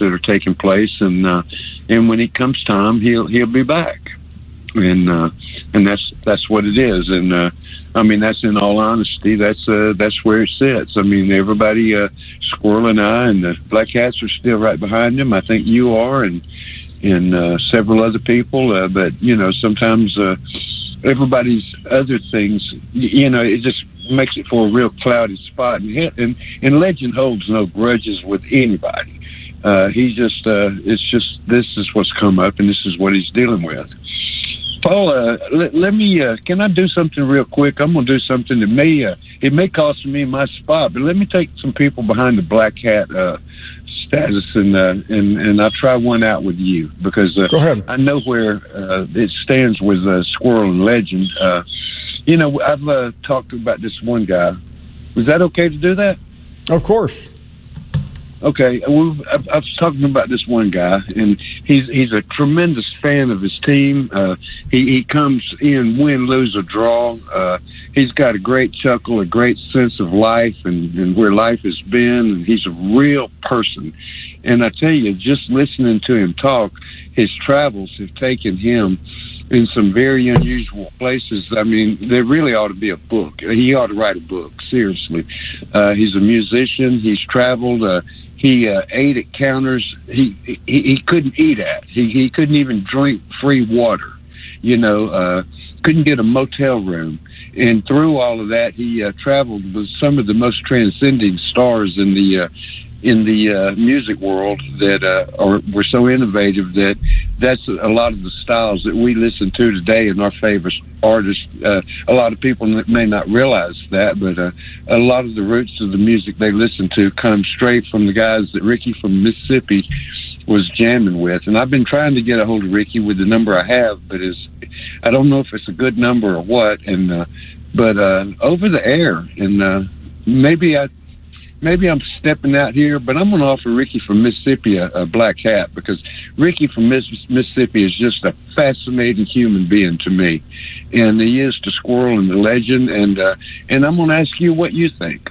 that are taking place, and when it comes time, he'll be back, and that's what it is, and I mean, that's in all honesty, that's where it sits. I mean, everybody, Squirrel and I and the Black Hats are still right behind him. I think you are, and several other people, but sometimes everybody's other things, it just makes it for a real cloudy spot. And Legend holds no grudges with anybody. It's just this is what's come up, and this is what he's dealing with. Paul, let me. Can I do something real quick? I'm going to do something that it may cost me my spot, but let me take some people behind the Black Hat status, and I'll try one out with you because go ahead. I know where it stands with Squirrel and Legend. I've talked about this one guy. Was that okay to do that? Of course. Okay, well, I was talking about this one guy, and he's a tremendous fan of his team. He comes in, win, lose, or draw. He's got a great chuckle, a great sense of life and where life has been, and he's a real person. And I tell you, just listening to him talk, his travels have taken him in some very unusual places. I mean, there really ought to be a book. He ought to write a book, seriously. He's a musician. He's traveled. He ate at counters he couldn't eat at. He couldn't even drink free water. Couldn't get a motel room. And through all of that, he traveled with some of the most transcending stars in the music world that were so innovative that's a lot of the styles that we listen to today and our favorite artists. A lot of people may not realize that, but a lot of the roots of the music they listen to come straight from the guys that Ricky from Mississippi was jamming with. And I've been trying to get a hold of Ricky with the number I have, but I don't know if it's a good number or what. And but over the air, and maybe I'm stepping out here, but I'm going to offer Ricky from Mississippi a Black Hat, because Ricky from Mississippi is just a fascinating human being to me, and he is to Squirrel and the Legend, and I'm going to ask you what you think.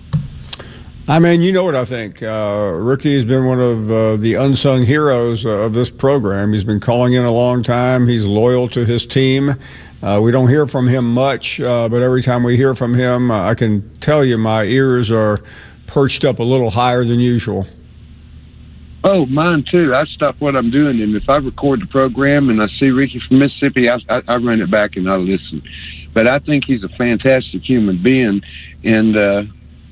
I mean, you know what I think. Ricky has been one of the unsung heroes of this program. He's been calling in a long time. He's loyal to his team. We don't hear from him much, but every time we hear from him, I can tell you my ears are perched up a little higher than usual. Oh, mine too. I stop what I'm doing, and if I record the program and I see Ricky from Mississippi, I run it back and I listen. But I think he's a fantastic human being, and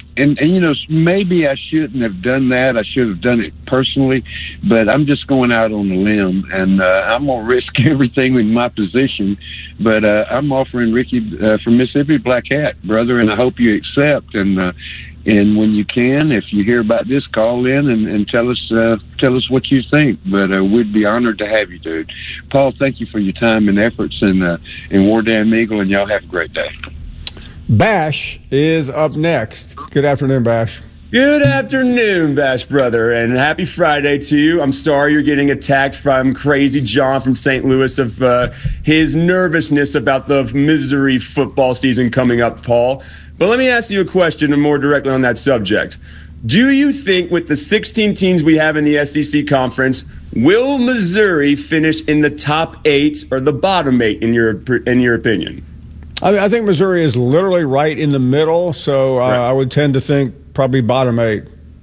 maybe I shouldn't have done that. I should have done it personally, but I'm just going out on a limb, and I'm going to risk everything in my position. But I'm offering Ricky from Mississippi Black Hat, brother, and I hope you accept. And when you can, if you hear about this, call in and tell us what you think. But we'd be honored to have you, dude. Paul, thank you for your time and efforts, and War Damn Eagle, and y'all have a great day. Bash is up next. Good afternoon, Bash. Good afternoon, Bash brother, and happy Friday to you. I'm sorry you're getting attacked from Crazy John from St. Louis of his nervousness about the Missouri football season coming up, Paul. But let me ask you a question and more directly on that subject. Do you think with the 16 teams we have in the SEC conference, will Missouri finish in the top 8 or the bottom 8 in your opinion? I think Missouri is literally right in the middle, so I would tend to think probably bottom 8.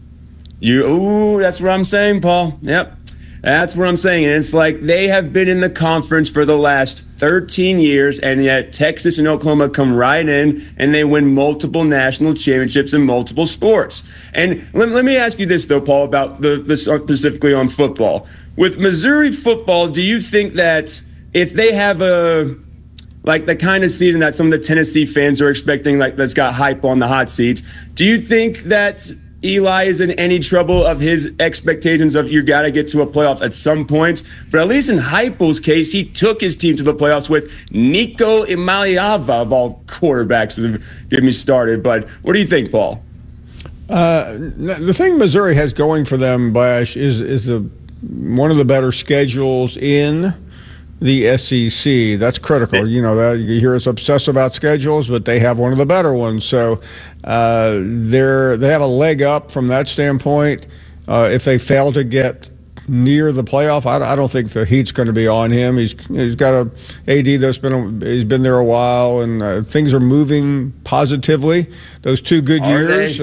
That's what I'm saying, Paul. Yep, that's what I'm saying. And it's like they have been in the conference for the last 13 years, and yet Texas and Oklahoma come right in, and they win multiple national championships in multiple sports. And let me ask you this, though, Paul, about this specifically on football. With Missouri football, do you think that if they have the kind of season that some of the Tennessee fans are expecting, like that's got hype on the hot seats, do you think that Eli is in any trouble of his expectations of you got to get to a playoff at some point? But at least in Heupel's case, he took his team to the playoffs with Nico Imaliava of all quarterbacks. Get me started. But what do you think, Paul? The thing Missouri has going for them, Bash, is one of the better schedules in the SEC. That's critical. You know that you hear us obsess about schedules, but they have one of the better ones. So they have a leg up from that standpoint. if they fail to get near the playoff, I don't think the heat's going to be on him. He's got a AD he's been there a while, and things are moving positively. Those two good years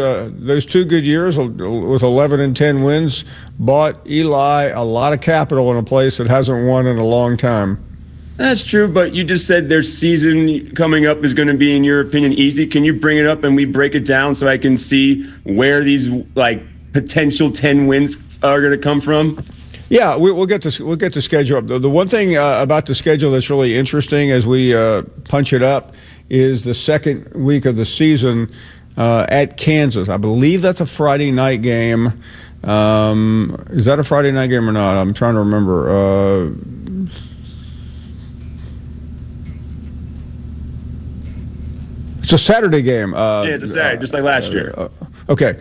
with 11 and 10 wins bought Eli a lot of capital in a place that hasn't won in a long time. That's true, but you just said their season coming up is going to be, in your opinion, easy. Can you bring it up and we break it down so I can see where these potential 10 wins are going to come from? Yeah, we'll get the schedule up. The one thing about the schedule that's really interesting as we punch it up is the second week of the season at Kansas. I believe that's a Friday night game. Is that a Friday night game or not? I'm trying to remember. It's a Saturday game. Yeah, it's a Saturday, just like last year. Okay.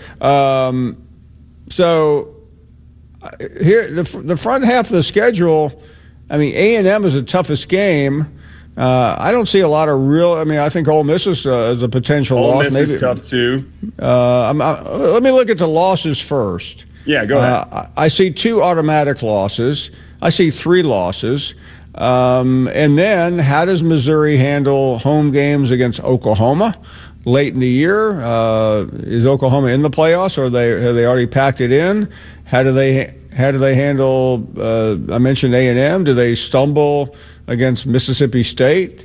So here, the front half of the schedule, I mean, A&M is the toughest game. I don't see a lot of real. I mean, I think Ole Miss is a potential loss. Ole Miss is tough too. Let me look at the losses first. Yeah, go ahead. I see 2 automatic losses. I see 3 losses. And then how does Missouri handle home games against Oklahoma late in the year? Is Oklahoma in the playoffs, or have they already packed it in? How do they handle? I mentioned A&M. Do they stumble against Mississippi State?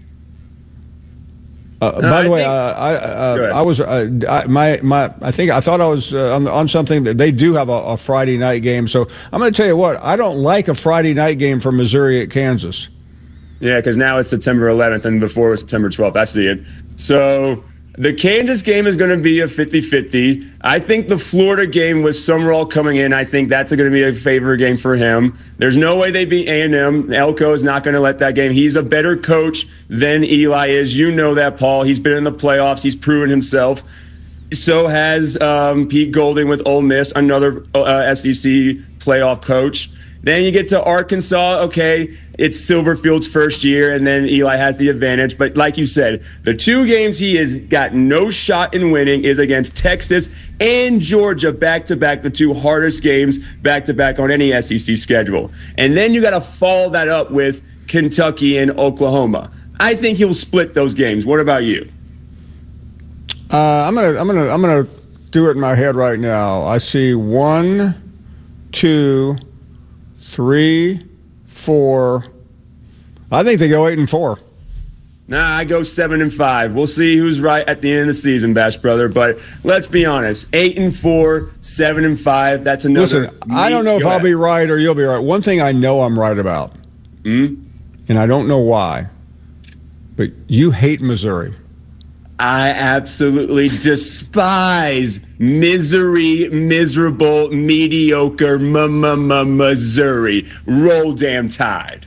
By the way, I thought I was on something that they do have a Friday night game. So I'm going to tell you what, I don't like a Friday night game for Missouri at Kansas. Yeah, because now it's September 11th, and before it was September 12th. I see it. So the Kansas game is going to be a 50-50. I think the Florida game with Summerall coming in, I think that's going to be a favorite game for him. There's no way they beat A&M. Elko is not going to let that game. He's a better coach than Eli is. You know that, Paul. He's been in the playoffs. He's proven himself. So has Pete Golding with Ole Miss, another SEC playoff coach. Then you get to Arkansas. Okay, it's Silverfield's first year, and then Eli has the advantage. But like you said, the 2 games he has got no shot in winning is against Texas and Georgia back-to-back, the 2 hardest games back-to-back on any SEC schedule. And then you got to follow that up with Kentucky and Oklahoma. I think he'll split those games. What about you? I'm gonna do it in my head right now. I see 1, 2, 3, 4. I think they go 8-4. Nah, I go 7-5. We'll see who's right at the end of the season, Bash brother. But let's be honest, 8-4, 7-5. That's another. Listen, I don't know if I'll be right or you'll be right. One thing I know I'm right about, and I don't know why, but you hate Missouri. I absolutely despise miserable, mediocre Missouri. Roll damn Tide.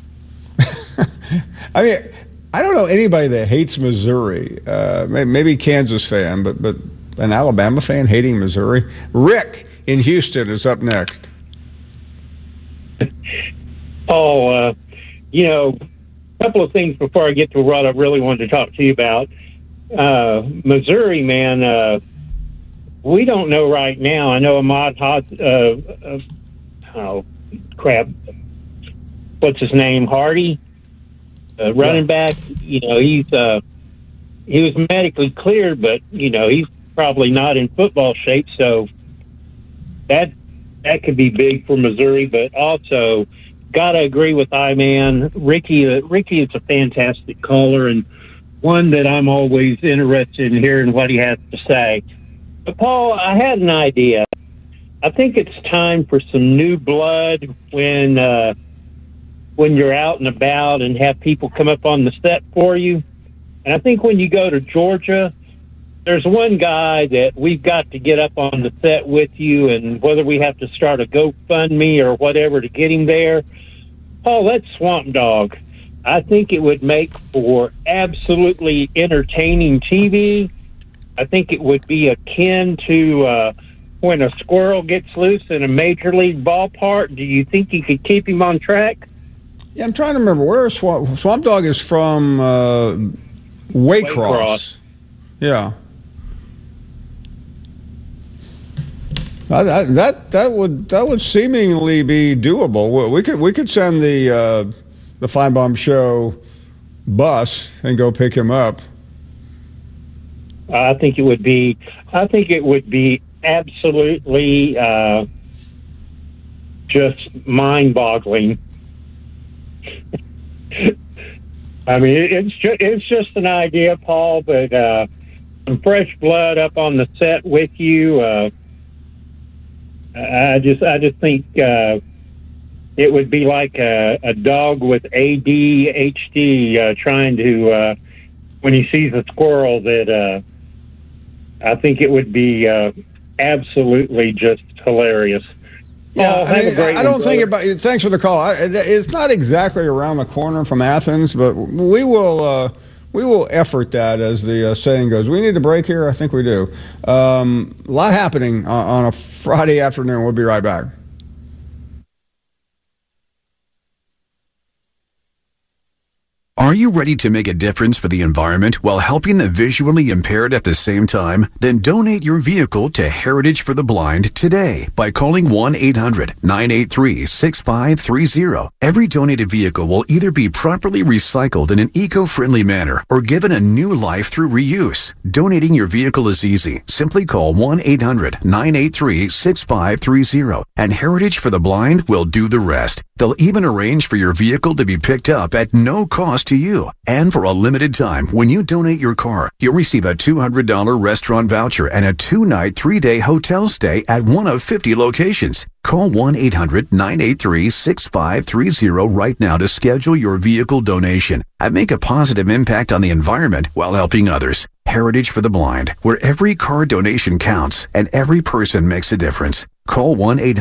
I mean, I don't know anybody that hates Missouri. Maybe Kansas fan, but an Alabama fan hating Missouri. Rick in Houston is up next. A couple of things before I get to what I really wanted to talk to you about. Missouri, man, we don't know right now. I know Ahmad what's his name? Hardy, running back. He was medically cleared, but he's probably not in football shape. So that could be big for Missouri. But also, gotta agree with I-Man. Ricky is a fantastic caller and one that I'm always interested in hearing what he has to say. But, Paul, I had an idea. I think it's time for some new blood when you're out and about and have people come up on the set for you. And I think when you go to Georgia, there's one guy that we've got to get up on the set with you, and whether we have to start a GoFundMe or whatever to get him there. Paul, that's Swamp Dog. I think it would make for absolutely entertaining TV. I think it would be akin to when a squirrel gets loose in a major league ballpark. Do you think you could keep him on track? Yeah, I'm trying to remember where Swamp Dog is from. Waycross. Yeah. That would seemingly be doable. We could send the Feinbaum Show bus and go pick him up. I think it would be absolutely just mind-boggling. I mean, it's just an idea, Paul, but some fresh blood up on the set with you. I just think it would be like a dog with ADHD trying to when he sees a squirrel. That I think it would be absolutely just hilarious. Yeah, I don't think about it. Thanks for the call. It's not exactly around the corner from Athens, but we will effort that, as the saying goes. We need a break here. I think we do. A lot happening on a Friday afternoon. We'll be right back. Are you ready to make a difference for the environment while helping the visually impaired at the same time? Then donate your vehicle to Heritage for the Blind today by calling 1-800-983-6530. Every donated vehicle will either be properly recycled in an eco-friendly manner or given a new life through reuse. Donating your vehicle is easy. Simply call 1-800-983-6530 and Heritage for the Blind will do the rest. They'll even arrange for your vehicle to be picked up at no cost to you. And for a limited time, when you donate your car, you'll receive a $200 restaurant voucher and a 2-night, 3-day hotel stay at one of 50 locations. Call 1-800-983-6530 right now to schedule your vehicle donation and make a positive impact on the environment while helping others. Heritage for the Blind, where every car donation counts and every person makes a difference. Call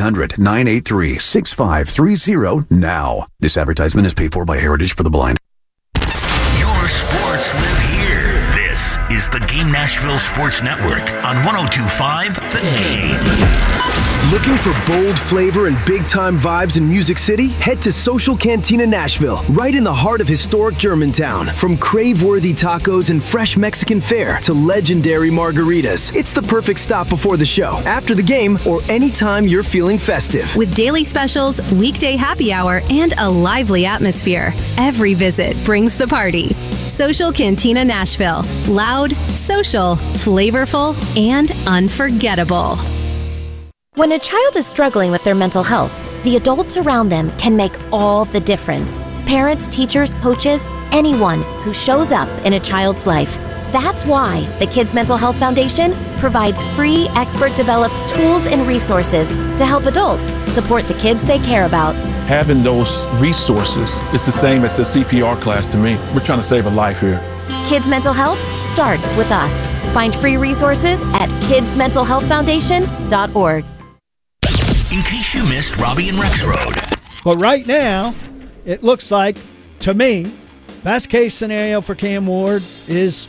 1-800-983-6530 now. This advertisement is paid for by Heritage for the Blind. Your sports live here. This is the Game Nashville Sports Network on 102.5 The Game. Looking for bold flavor and big-time vibes in Music City? Head to Social Cantina Nashville, right in the heart of historic Germantown. From crave-worthy tacos and fresh Mexican fare to legendary margaritas, it's the perfect stop before the show, after the game, or anytime you're feeling festive. With daily specials, weekday happy hour, and a lively atmosphere, every visit brings the party. Social Cantina Nashville. Loud, social, flavorful, and unforgettable. When a child is struggling with their mental health, the adults around them can make all the difference. Parents, teachers, coaches, anyone who shows up in a child's life. That's why the Kids Mental Health Foundation provides free, expert-developed tools and resources to help adults support the kids they care about. Having those resources is the same as the CPR class to me. We're trying to save a life here. Kids Mental Health starts with us. Find free resources at kidsmentalhealthfoundation.org. In case you missed Robbie and Rex Road. But right now, it looks like, to me, best case scenario for Cam Ward is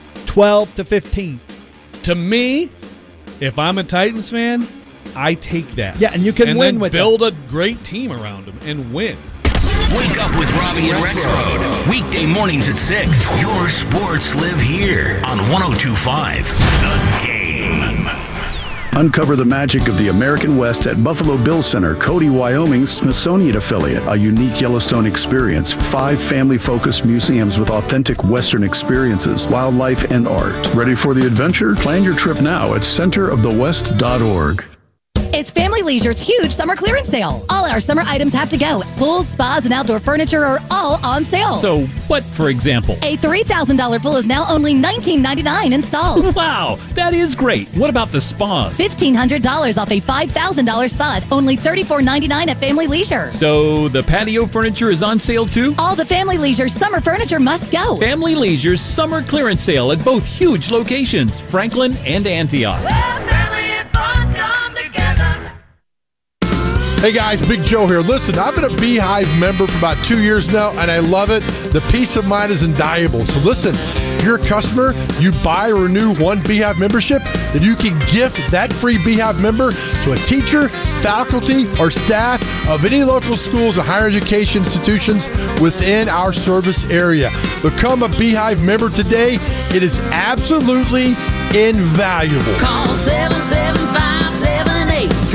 12-15. To me, if I'm a Titans fan, I take that. Yeah, and you can win with build a great team around him and win. Wake up with Robbie and Rex Road. Weekday mornings at 6. Your sports live here on 102.5 The Game. Uncover the magic of the American West at Buffalo Bill Center, Cody, Wyoming's Smithsonian affiliate. A unique Yellowstone experience. 5 family-focused museums with authentic Western experiences, wildlife, and art. Ready for the adventure? Plan your trip now at centerofthewest.org. It's Family Leisure's huge summer clearance sale. All our summer items have to go. Pools, spas, and outdoor furniture are all on sale. So what, for example? A $3,000 pool is now only $19.99 installed. Wow, that is great. What about the spas? $1,500 off a $5,000 spa, only $34.99 at Family Leisure. So the patio furniture is on sale too? All the Family Leisure summer furniture must go. Family Leisure's summer clearance sale at both huge locations, Franklin and Antioch. Hey guys, Big Joe here. Listen, I've been a Beehive member for about 2 years now, and I love it. The peace of mind is invaluable. So listen, if you're a customer, you buy or renew one Beehive membership, then you can gift that free Beehive member to a teacher, faculty, or staff of any local schools or higher education institutions within our service area. Become a Beehive member today. It is absolutely invaluable. Call 775-78.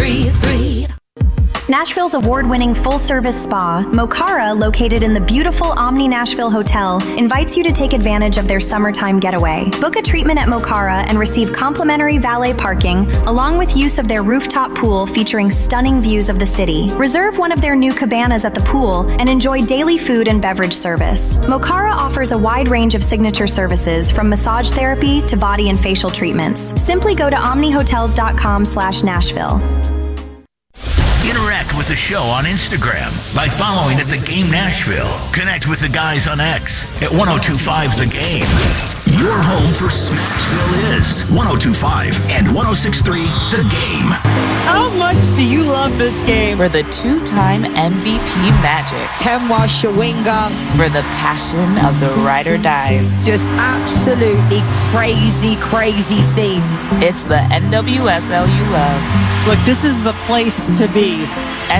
Nashville's award-winning full-service spa, Mokara, located in the beautiful Omni Nashville Hotel, invites you to take advantage of their summertime getaway. Book a treatment at Mokara and receive complimentary valet parking, along with use of their rooftop pool featuring stunning views of the city. Reserve one of their new cabanas at the pool and enjoy daily food and beverage service. Mokara offers a wide range of signature services, from massage therapy to body and facial treatments. Simply go to omnihotels.com/Nashville. Interact with the show on Instagram by following at The Game Nashville. Connect with the guys on X at 1025 The Game. Your home for Smashville is 1025 and 1063 The Game. How much do you love this game? For the two-time MVP Magic. Temwa Shawinga. For the passion of the ride or dies. Just absolutely crazy, crazy scenes. It's the NWSL you love. Look, this is the place to be.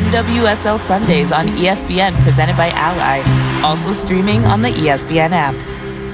NWSL Sundays on ESPN, presented by Ally. Also streaming on the ESPN app.